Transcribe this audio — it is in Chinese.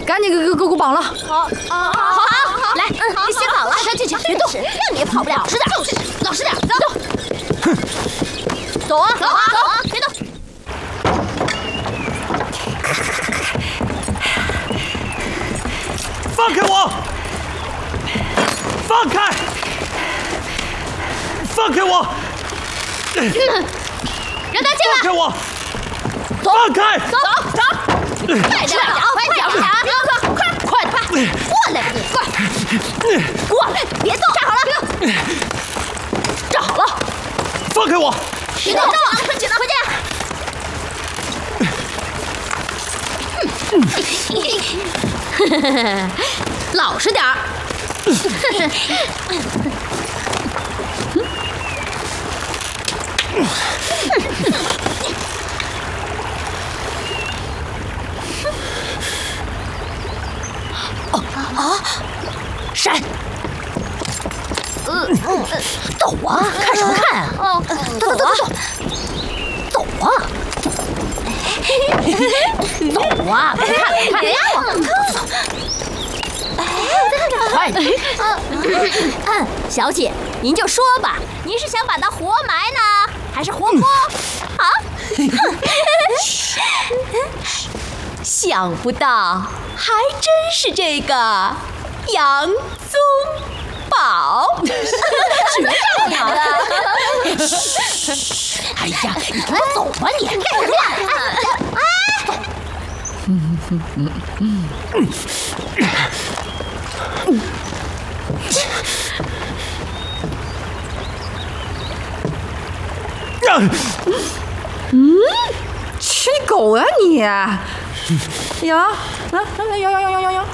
赶紧给我绑了。 好，来，你先绑了，快进去，别动，让你也跑不了。老实点，老实点，走。走啊，别动。 放开我！放开！放开我！ 让他进来！ 放开我！ 走， 放开！ 走，快点啊！快点！过来吧你！过来！别动！站好了！站好了！ 放开我！ 别动！快进来！老实点儿！闪！走啊！看什么看啊？走啊！走啊！走啊！别看！快点！小姐，您就说吧，您是想把它活埋呢，还是活剥？啊？想不到，还真是这个杨宗保，学着呢。哎呀，你给我走吧你！干什么呀？ 吃狗啊你！呀，